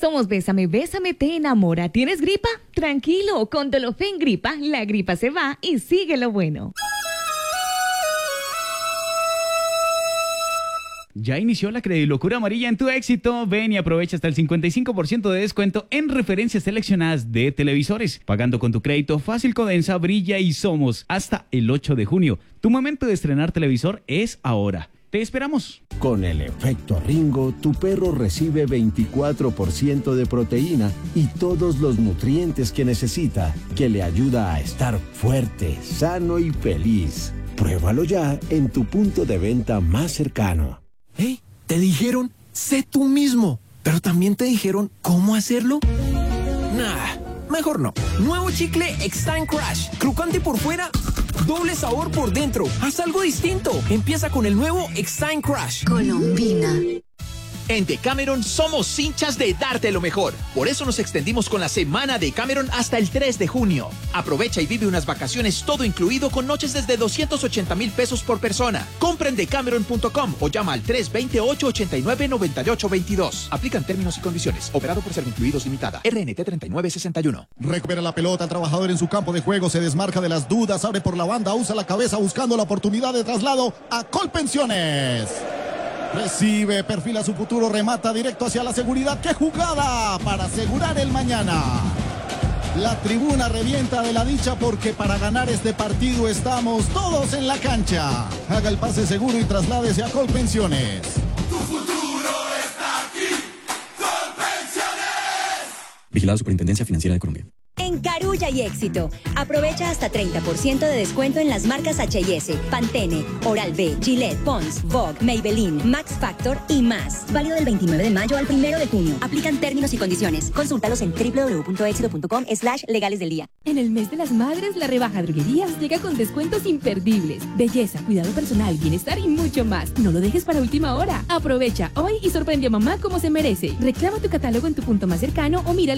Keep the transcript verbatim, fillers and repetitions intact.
Somos Bésame, Bésame te enamora. ¿Tienes gripa? Tranquilo, con Dolofen Gripa, la gripa se va y sigue lo bueno. Ya inició la Credilocura Amarilla en tu éxito. Ven y aprovecha hasta el cincuenta y cinco por ciento de descuento en referencias seleccionadas de televisores. Pagando con tu crédito fácil, Codensa, Brilla y Somos hasta el ocho de junio. Tu momento de estrenar televisor es ahora. Te esperamos. Con el efecto Ringo, tu perro recibe veinticuatro por ciento de proteína y todos los nutrientes que necesita, que le ayuda a estar fuerte, sano y feliz. Pruébalo ya en tu punto de venta más cercano. Hey, ¿te dijeron? Sé tú mismo. ¿Pero también te dijeron cómo hacerlo? Nah, mejor no. Nuevo chicle Extime Crush. Crocante por fuera, doble sabor por dentro. Haz algo distinto. Empieza con el nuevo Extime Crush. Colombina. En Decameron somos hinchas de darte lo mejor. Por eso nos extendimos con la semana de Decameron hasta el tres de junio. Aprovecha y vive unas vacaciones todo incluido con noches desde doscientos ochenta mil pesos por persona. Compra en decameron punto com o llama al tres dos ocho, ocho nueve, nueve ocho dos dos. Aplican términos y condiciones. Operado por Servincluidos Limitada. R N T treinta y nueve sesenta y uno. Recupera la pelota, el trabajador en su campo de juego se desmarca de las dudas, abre por la banda, usa la cabeza buscando la oportunidad de traslado a Colpensiones. Recibe, perfila su futuro, remata directo hacia la seguridad. ¡Qué jugada para asegurar el mañana! La tribuna revienta de la dicha porque para ganar este partido estamos todos en la cancha. Haga el pase seguro y trasládese a Colpensiones. Tu futuro está aquí. Colpensiones. Vigilado Superintendencia Financiera de Colombia. En Carulla y Éxito, aprovecha hasta treinta por ciento de descuento en las marcas H y S, Pantene, Oral-B, Gillette, Pond's, Vogue, Maybelline, Max Factor y más. Válido del veintinueve de mayo al primero de junio. Aplican términos y condiciones. Consúltalos en doble u doble u doble u punto éxito punto com slash legales del día. En el mes de las madres, la rebaja droguerías llega con descuentos imperdibles. Belleza, cuidado personal, bienestar y mucho más. No lo dejes para última hora. Aprovecha hoy y sorprende a mamá como se merece. Reclama tu catálogo en tu punto más cercano o mira